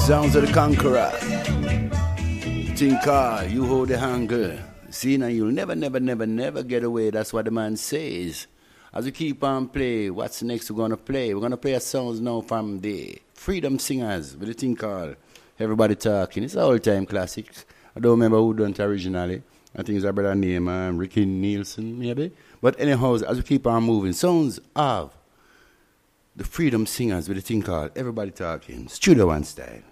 Sounds of the Conqueror. Think you hold the hunger. See, now you'll never, never, never, never get away. That's what the man says. As we keep on play, what's next we're going to play? We're going to play a song now from the Freedom Singers with a thing called Everybody Talking. It's an all-time classic. I don't remember who done it originally. I think it's a brother named Ricky Nielsen, maybe. But anyhow, as we keep on moving, sounds of the Freedom Singers with a thing called Everybody Talking. Studio One style.